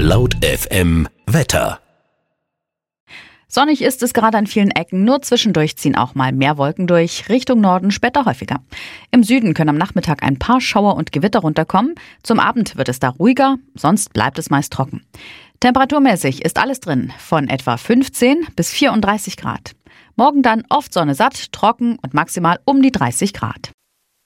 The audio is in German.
Laut FM Wetter. Sonnig ist es gerade an vielen Ecken, nur zwischendurch ziehen auch mal mehr Wolken durch, Richtung Norden später häufiger. Im Süden können am Nachmittag ein paar Schauer und Gewitter runterkommen, zum Abend wird es da ruhiger, sonst bleibt es meist trocken. Temperaturmäßig ist alles drin, von etwa 15 bis 34 Grad. Morgen dann oft Sonne satt, trocken und maximal um die 30 Grad.